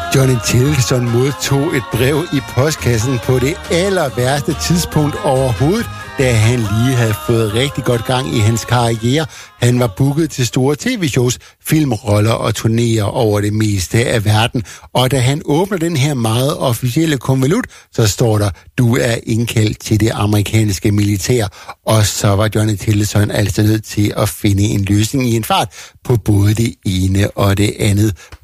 Johnny Tillotson modtog et brev i postkassen på det aller værste tidspunkt overhovedet, da han lige havde fået rigtig godt gang i hans karriere. Han var booket til store tv-shows, filmroller og turnéer over det meste af verden. Og da han åbner den her meget officielle konvolut, så står der, du er indkaldt til det amerikanske militær. Og så var Johnny Tillotson altså nødt til at finde en løsning i en fart på både det ene og det andet